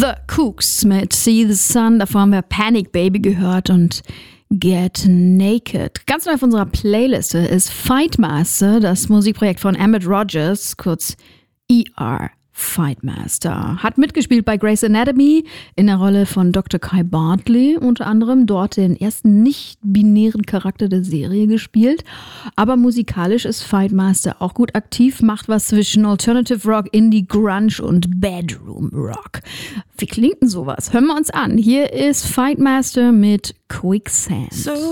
The Kooks mit See the Sun. Davor haben wir Panic Baby gehört und Get Naked. Ganz neu auf unserer Playliste ist Fightmaster, das Musikprojekt von Emmett Rogers, kurz ER. Fightmaster. Hat mitgespielt bei Grey's Anatomy in der Rolle von Dr. Kai Bartley, unter anderem dort den ersten nicht-binären Charakter der Serie gespielt. Aber musikalisch ist Fightmaster auch gut aktiv, macht was zwischen Alternative Rock, Indie, Grunge und Bedroom Rock. Wie klingt denn sowas? Hören wir uns an. Hier ist Fightmaster mit Quicksand.